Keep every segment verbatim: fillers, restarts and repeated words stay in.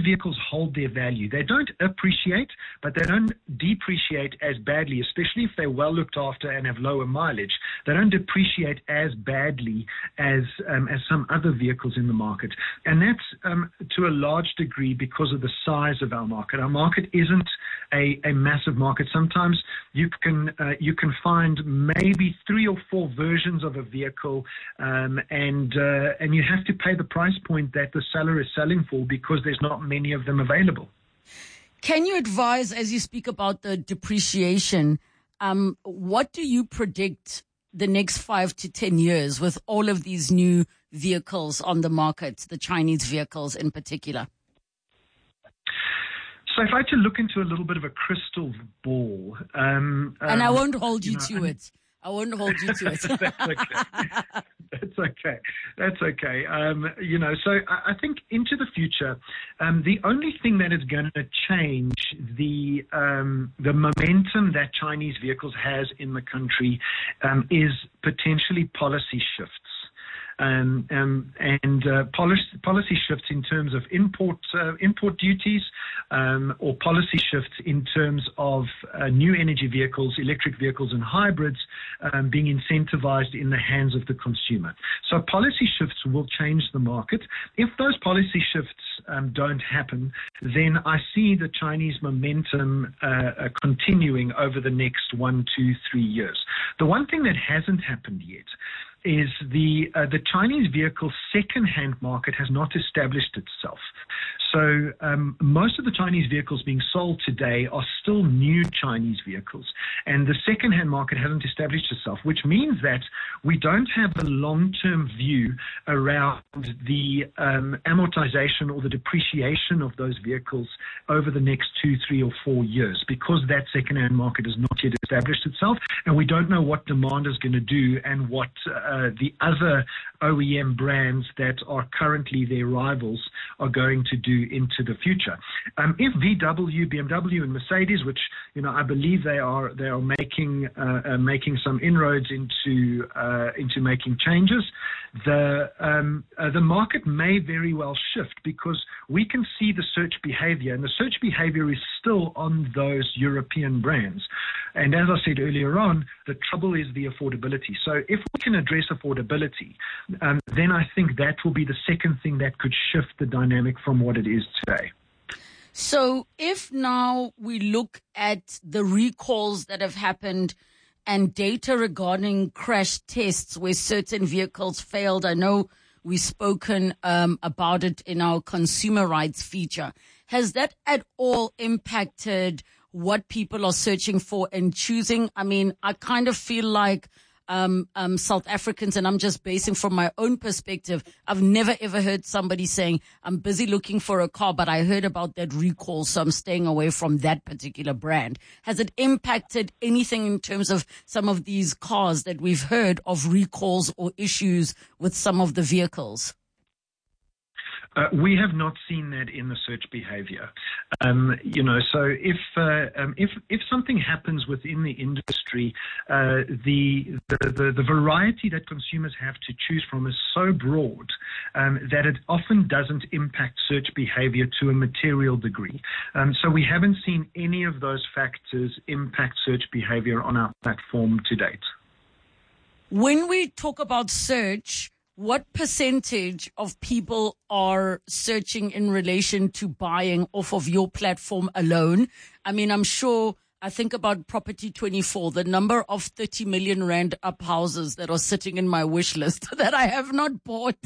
vehicles hold their value. They don't appreciate, but they don't depreciate as badly, especially if they're well looked after and have lower mileage. They don't depreciate as badly as um, as some other vehicles in the market. And that's um, to a large degree because of the size of our market. Our market isn't a, a massive market. Sometimes you can uh, you can find maybe three or four versions of a vehicle, um, and uh, and you have to pay the price point that the seller is selling for because there's not many of them available. Can you advise, as you speak about the depreciation, um, what do you predict the next five to ten years with all of these new vehicles on the market, the Chinese vehicles in particular? So if I had to look into a little bit of a crystal ball, um, and I um, won't hold you, you know, to I'm, it. I won't hold you to it. That's okay. That's okay. That's okay. Um, you know, so I, I think into the future, um, the only thing that is going to change the um, the momentum that Chinese vehicles has in the country um, is potentially policy shifts. Um, um, and uh, policy, policy shifts in terms of import uh, import duties, um, or policy shifts in terms of uh, new energy vehicles, electric vehicles, and hybrids um, being incentivized in the hands of the consumer. So policy shifts will change the market. If those policy shifts um, don't happen, then I see the Chinese momentum uh, uh, continuing over the next one, two, three years. The one thing that hasn't happened yet is the uh, the Chinese vehicle second-hand market has not established itself. So um, most of the Chinese vehicles being sold today are still new Chinese vehicles, and the second-hand market hasn't established itself, which means that we don't have a long-term view around the um, amortization or the depreciation of those vehicles over the next two, three, or four years, because that second-hand market has not yet established itself, and we don't know what demand is going to do and what uh, the other O E M brands that are currently their rivals are going to do into the future. Um, if V W, B M W, and Mercedes, which you know I believe they are they are making uh, uh, making some inroads into uh, into making changes, the um, uh, the market may very well shift, because we can see the search behavior, and the search behavior is still on those European brands. And as I said earlier on, the trouble is the affordability. So if we can address affordability, um, then I think that will be the second thing that could shift the dynamic from what it is today. So if now we look at the recalls that have happened and data regarding crash tests where certain vehicles failed, I know we've spoken um, about it in our consumer rights feature. Has that at all impacted what people are searching for and choosing? I mean, I kind of feel like um, um, South Africans, and I'm just basing from my own perspective, I've never ever heard somebody saying, I'm busy looking for a car, but I heard about that recall, so I'm staying away from that particular brand. Has it impacted anything in terms of some of these cars that we've heard of recalls or issues with some of the vehicles? Uh, we have not seen that in the search behavior. Um, you know, so if uh, um, if if something happens within the industry, uh, the, the the the variety that consumers have to choose from is so broad um, that it often doesn't impact search behavior to a material degree. Um, so we haven't seen any of those factors impact search behavior on our platform to date. When we talk about search, what percentage of people are searching in relation to buying off of your platform alone? I mean, I'm sure, I think about Property twenty-four, the number of thirty million rand up houses that are sitting in my wish list that I have not bought.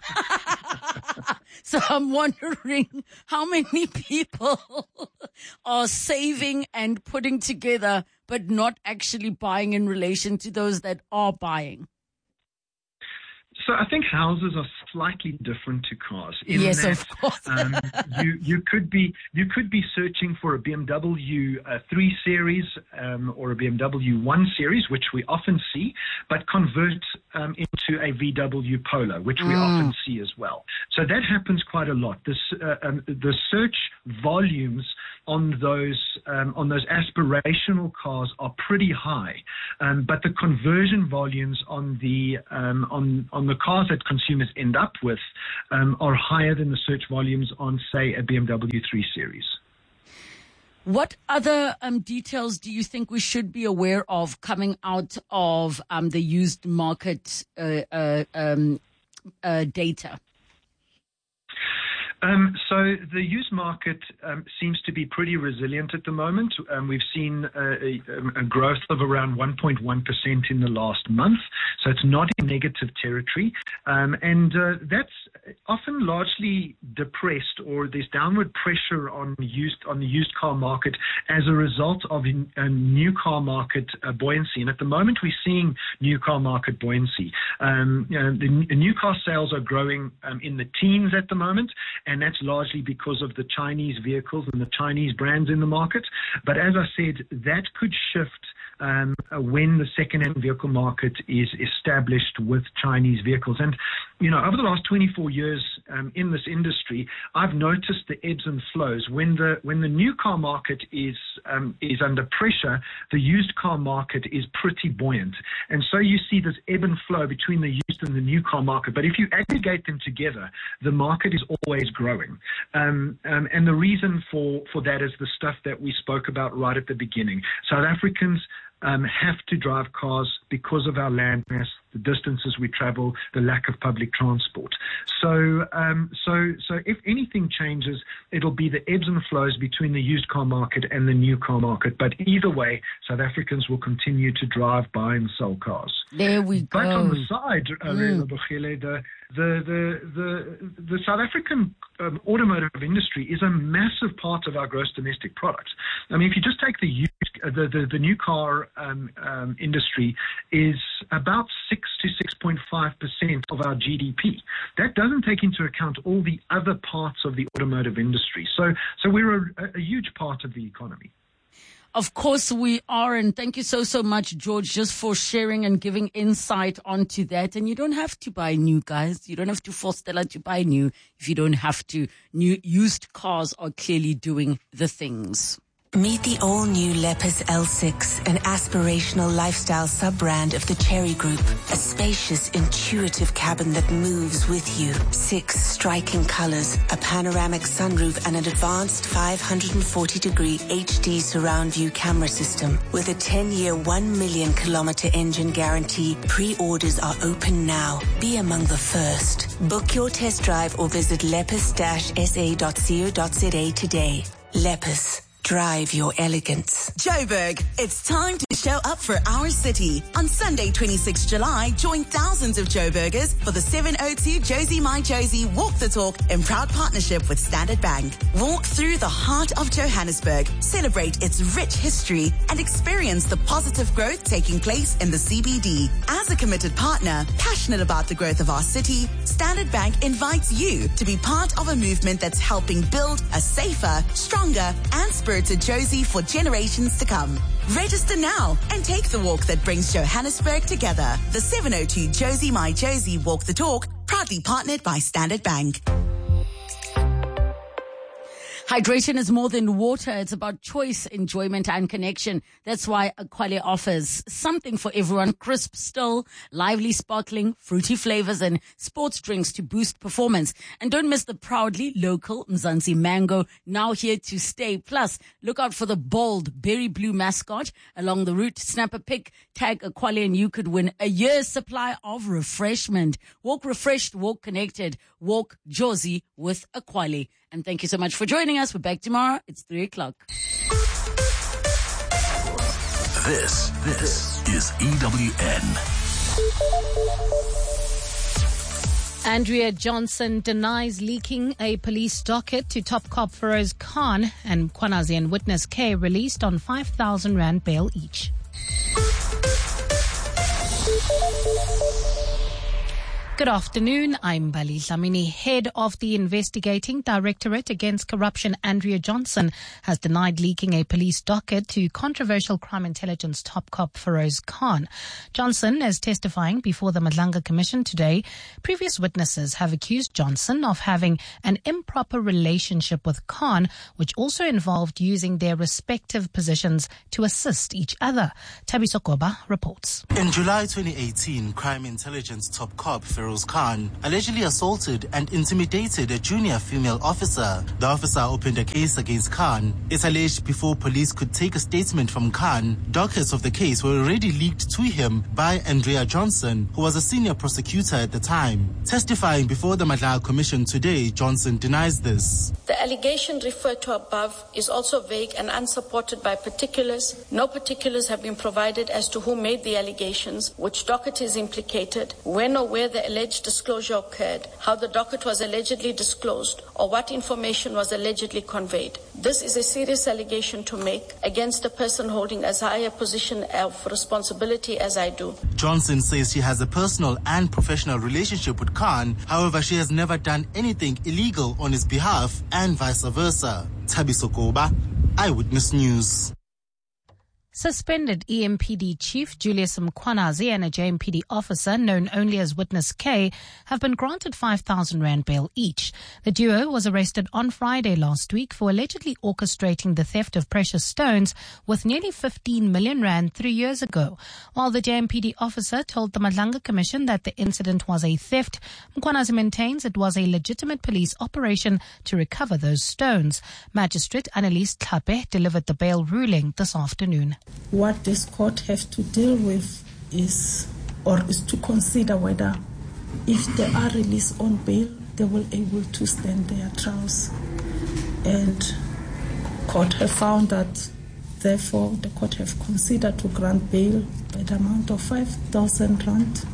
So I'm wondering how many people are saving and putting together, but not actually buying in relation to those that are buying. So I think houses are slightly different to cars. In yes, that, of course. um, you you could be you could be searching for a B M W uh, three Series um, or a B M W one Series, which we often see, but convert um, into a V W Polo, which we mm. often see as well. So that happens quite a lot. This uh, um, the search volumes on those um, on those aspirational cars are pretty high, um, but the conversion volumes on the um, on on the the cars that consumers end up with um, are higher than the search volumes on, say, a B M W three Series. What other um, details do you think we should be aware of coming out of um, the used market uh, uh, um, uh, data? Um, so the used market um, seems to be pretty resilient at the moment. Um, we've seen a, a, a growth of around one point one percent in the last month, so it's not in negative territory. Um, and uh, that's often largely depressed, or there's downward pressure on used on the used car market as a result of in, a new car market uh, buoyancy. And at the moment, we're seeing new car market buoyancy. Um, you know, the, the new car sales are growing um, in the teens at the moment, and that's largely because of the Chinese vehicles and the Chinese brands in the market. But as I said, that could shift um, when the second-hand vehicle market is established with Chinese vehicles. And, you know, over the last twenty-four years um, in this industry, I've noticed the ebbs and flows. When the when the new car market is um, is under pressure, the used car market is pretty buoyant. And so you see this ebb and flow between the used and the new car market. But if you aggregate them together, the market is always growing. Um, um, and the reason for, for that is the stuff that we spoke about right at the beginning. South Africans Um, have to drive cars because of our land mass, the distances we travel, the lack of public transport. So, um, so, so if anything changes, it'll be the ebbs and flows between the used car market and the new car market. But either way, South Africans will continue to drive, buy, and sell cars. There we go. But on the side, Mm. the, the the the the South African um, automotive industry is a massive part of our gross domestic product. I mean, if you just take the used, uh, the, the the new car um, um, industry is about six to six point five percent of our G D P. That doesn't take into account all the other parts of the automotive industry. So so we're a, a huge part of the economy. Of course we are, and thank you so, so much, George, just for sharing and giving insight onto that. And you don't have to buy new, guys. You don't have to force Stella to buy new if you don't have to. New used cars are clearly doing the things. Meet the all-new Lepus L six, an aspirational lifestyle sub-brand of the Chery Group. A spacious, intuitive cabin that moves with you. Six striking colors, a panoramic sunroof, and an advanced five hundred forty degree H D surround view camera system. With a ten-year, one million kilometer engine guarantee, pre-orders are open now. Be among the first. Book your test drive or visit lepus dash s a dot co dot z a today. Lepus. Drive your elegance. Joburg, it's time to show up for our city. On Sunday, twenty-sixth of July, join thousands of Joburgers for the seven oh two Josie My Josie Walk the Talk in proud partnership with Standard Bank. Walk through the heart of Johannesburg, celebrate its rich history, and experience the positive growth taking place in the C B D. As a committed partner, passionate about the growth of our city, Standard Bank invites you to be part of a movement that's helping build a safer, stronger, and spiritual to Josie for generations to come. Register now and take the walk that brings Johannesburg together. The seven oh two Josie My Josie Walk the Talk, proudly partnered by Standard Bank. Hydration is more than water. It's about choice, enjoyment, and connection. That's why Aquale offers something for everyone. Crisp still, lively sparkling, fruity flavors, and sports drinks to boost performance. And don't miss the proudly local Mzansi Mango, now here to stay. Plus, look out for the bold berry blue mascot along the route. Snap a pic, tag Aquale, and you could win a year's supply of refreshment. Walk refreshed, walk connected, walk Josie with Aquale. And thank you so much for joining us. We're back tomorrow. It's three o'clock. This, this is E W N. Andrea Johnson denies leaking a police docket to top cop Feroz Khan, and Kwanazi and witness K released on five thousand rand bail each. Good afternoon. I'm Bali Dlamini. Head of the Investigating Directorate Against Corruption, Andrea Johnson, has denied leaking a police docket to controversial crime intelligence top cop Feroz Khan. Johnson is testifying before the Madlanga Commission today. Previous witnesses have accused Johnson of having an improper relationship with Khan, which also involved using their respective positions to assist each other. Tabi Sokoba reports. In July twenty eighteen, crime intelligence top cop Feroz Feroz Khan allegedly assaulted and intimidated a junior female officer. The officer opened a case against Khan. It's alleged before police could take a statement from Khan, dockets of the case were already leaked to him by Andrea Johnson, who was a senior prosecutor at the time. Testifying before the Madlaga Commission today, Johnson denies this. The allegation referred to above is also vague and unsupported by particulars. No particulars have been provided as to who made the allegations, which docket is implicated, when or where the alleged disclosure occurred, how the docket was allegedly disclosed, or what information was allegedly conveyed. This is a serious allegation to make against a person holding as high a position of responsibility as I do. Johnson says she has a personal and professional relationship with Khan. However, she has never done anything illegal on his behalf and vice versa. Thabiso Koba, Eyewitness News. Suspended E M P D Chief Julius Mkhwanazi and a J M P D officer known only as Witness K have been granted five thousand rand bail each. The duo was arrested on Friday last week for allegedly orchestrating the theft of precious stones worth nearly fifteen million rand three years ago. While the J M P D officer told the Madlaga Commission that the incident was a theft, Mkhwanazi maintains it was a legitimate police operation to recover those stones. Magistrate Annalise Tlhape delivered the bail ruling this afternoon. What this court has to deal with is, or is to consider whether if they are released on bail, they will be able to stand their trials. And court have found that, therefore, the court have considered to grant bail by the amount of five thousand rand,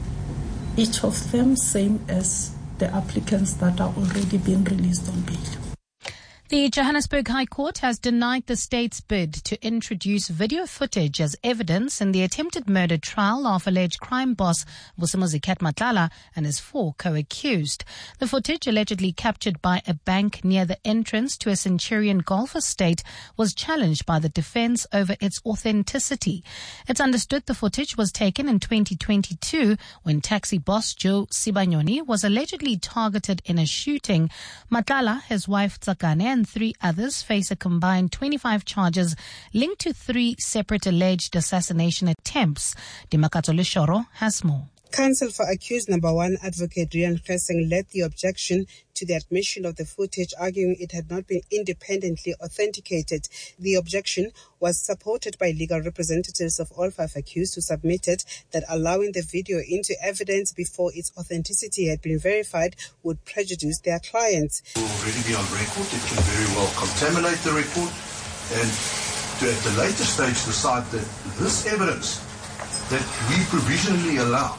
each of them same as the applicants that are already being released on bail. The Johannesburg High Court has denied the state's bid to introduce video footage as evidence in the attempted murder trial of alleged crime boss Vusimuzi Matlala and his four co-accused. The footage, allegedly captured by a bank near the entrance to a Centurion golf estate, was challenged by the defense over its authenticity. It's understood the footage was taken in twenty twenty-two when taxi boss Joe Sibanyoni was allegedly targeted in a shooting. Matlala, his wife Tsakane, and three others face a combined twenty-five charges linked to three separate alleged assassination attempts. Dimakato Leshoro has more. Counsel for accused number one, Advocate Rian Kheseng, led the objection to the admission of the footage, arguing it had not been independently authenticated. The objection was supported by legal representatives of all five accused, who submitted that allowing the video into evidence before its authenticity had been verified would prejudice their clients. It will already be on record. It can very well contaminate the record, and to at the later stage decide that this evidence that we provisionally allow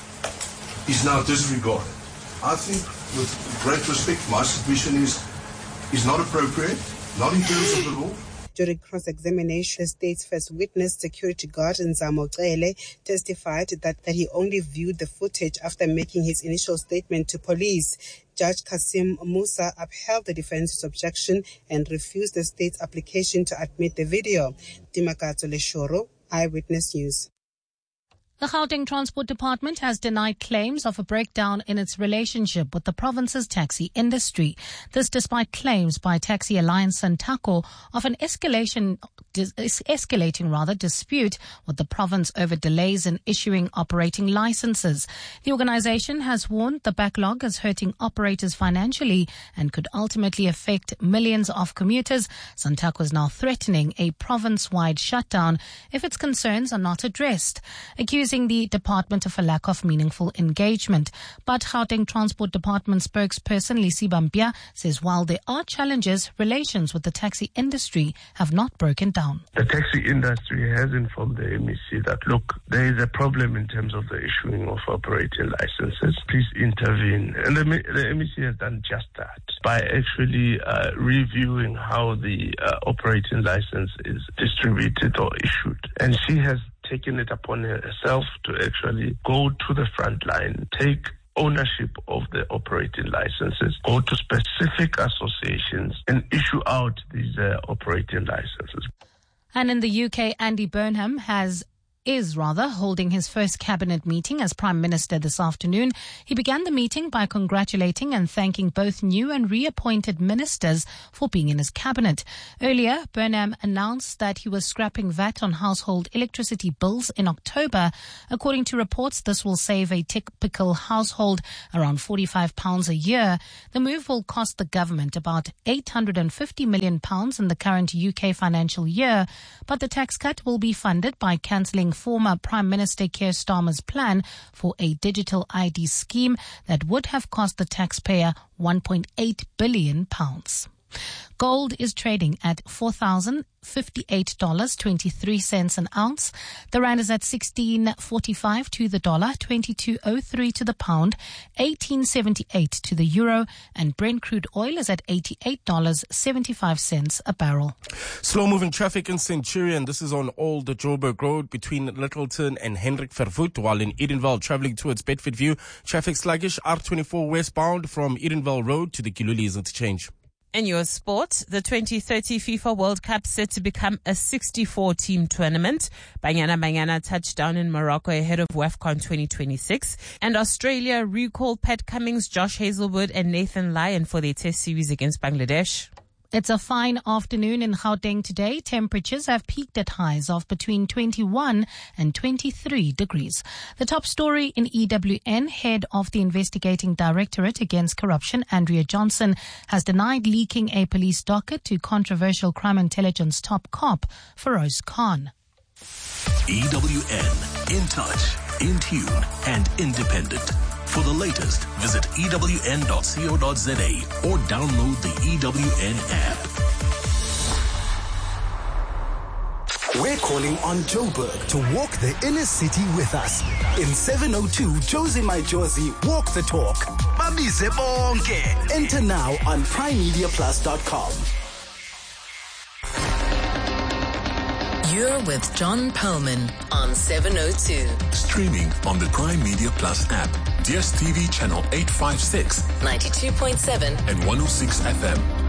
is now disregarded. I think, with great respect, my submission is is not appropriate, not in terms of the law. During cross-examination, the state's first witness, security guard Nzamo Cele, testified that, that he only viewed the footage after making his initial statement to police. Judge Kasim Musa upheld the defense's objection and refused the state's application to admit the video. Dimakato Leshoro, Eyewitness News. The Gauteng Transport Department has denied claims of a breakdown in its relationship with the province's taxi industry. This despite claims by Taxi Alliance Santaco of an escalation, dis, escalating rather dispute with the province over delays in issuing operating licenses. The organization has warned the backlog is hurting operators financially and could ultimately affect millions of commuters. Santaco is now threatening a province-wide shutdown if its concerns are not addressed, accusing the department of a lack of meaningful engagement. But Gauteng Transport Department spokesperson Lisi Bampia says while there are challenges, relations with the taxi industry have not broken down. The taxi industry has informed the M E C that, look, there is a problem in terms of the issuing of operating licenses. Please intervene. And the, the M E C has done just that by actually uh, reviewing how the uh, operating license is distributed or issued. And she has taken it upon herself to actually go to the front line, take ownership of the operating licenses, go to specific associations and issue out these uh, operating licenses. And in the U K, Andy Burnham has is rather holding his first cabinet meeting as Prime Minister this afternoon. He began the meeting by congratulating and thanking both new and reappointed ministers for being in his cabinet. Earlier, Burnham announced that he was scrapping V A T on household electricity bills in October. According to reports, this will save a typical household around forty-five pounds a year. The move will cost the government about eight hundred fifty million pounds in the current U K financial year, but the tax cut will be funded by cancelling former Prime Minister Keir Starmer's plan for a digital I D scheme that would have cost the taxpayer one point eight billion pounds. Gold is trading at four thousand fifty-eight dollars and twenty-three cents an ounce. The rand is at sixteen forty-five to the dollar, twenty-two oh three to the pound, eighteen seventy-eight to the euro, and Brent crude oil is at eighty-eight dollars and seventy-five cents a barrel. Slow-moving traffic in Centurion. This is on Old Joburg Road between Littleton and Hendrik Vervoet, while in Edenville traveling towards Bedfordview. Traffic sluggish R twenty-four westbound from Edenville Road to the Kilulis interchange. In your sport, the twenty thirty FIFA World Cup set to become a sixty-four team tournament. Banyana Banyana touched down in Morocco ahead of WAFCON twenty twenty-six. And Australia recalled Pat Cummins, Josh Hazelwood and Nathan Lyon for their test series against Bangladesh. It's a fine afternoon in Gauteng today. Temperatures have peaked at highs of between twenty-one and twenty-three degrees. The top story in E W N, head of the Investigating Directorate Against Corruption, Andrea Johnson, has denied leaking a police docket to controversial crime intelligence top cop, Feroz Khan. E W N, in touch, in tune and independent. For the latest, visit E W N dot co dot za or download the E W N app. We're calling on Joburg to walk the inner city with us. In seven oh two, Josie My Josie, walk the talk. Babize bonke. Enter now on prime media plus dot com. You're with John Perlman on seven oh two. Streaming on the Prime Media Plus app, D S T V channel eight fifty-six, ninety-two point seven and one oh six F M.